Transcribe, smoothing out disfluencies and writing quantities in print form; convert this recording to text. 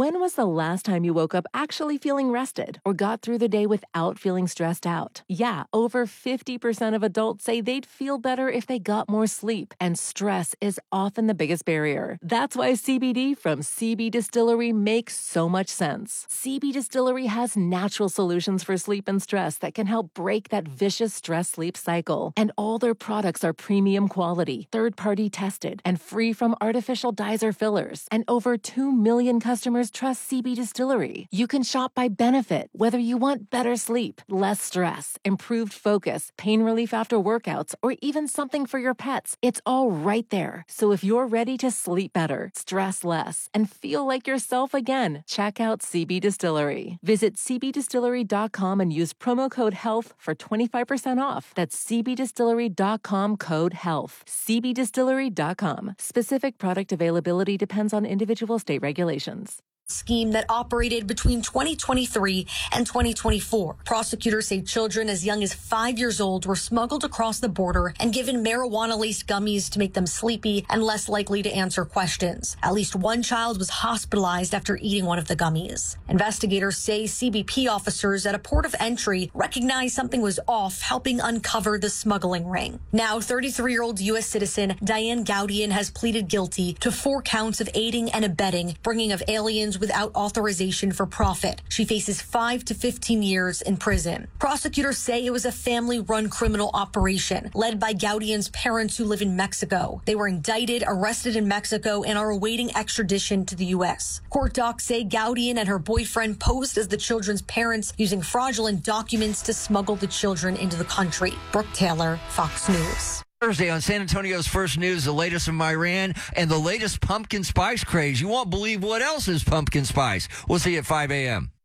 When was the last time you woke up actually feeling rested or got through the day without feeling stressed out? Yeah, over 50% of adults say they'd feel better if they got more sleep, and stress is often the biggest barrier. That's why CBD from CB Distillery makes so much sense. CB Distillery has natural solutions for sleep and stress that can help break that vicious stress-sleep cycle. And all their products are premium quality, third-party tested, and free from artificial dyes or fillers. And over 2 million customers trust CB Distillery. You can shop by benefit, whether you want better sleep, less stress, improved focus, pain relief after workouts, or even something for your pets. It's all right there. So if you're ready to sleep better, stress less, and feel like yourself again, check out CB Distillery. Visit cbdistillery.com and use promo code HEALTH for 25% off. That's cbdistillery.com, code HEALTH. cbdistillery.com. Specific product availability depends on individual state regulations. Scheme that operated between 2023 and 2024. Prosecutors say children as young as 5 years old were smuggled across the border and given marijuana-laced gummies to make them sleepy and less likely to answer questions. At least one child was hospitalized after eating one of the gummies. Investigators say CBP officers at a port of entry recognized something was off, helping uncover the smuggling ring. Now, 33-year-old U.S. citizen Diane Gaudian has pleaded guilty to 4 counts of aiding and abetting bringing of aliens without authorization for profit. She faces 5 to 15 years in prison. Prosecutors say it was a family-run criminal operation led by Gaudian's parents who live in Mexico. They were indicted, arrested in Mexico, and are awaiting extradition to the U.S. Court docs say Gaudian and her boyfriend posed as the children's parents using fraudulent documents to smuggle the children into the country. Brooke Taylor, Fox News. Thursday on San Antonio's First News, the latest from Iran and the latest pumpkin spice craze. You won't believe what else is pumpkin spice. We'll see you at 5 a.m.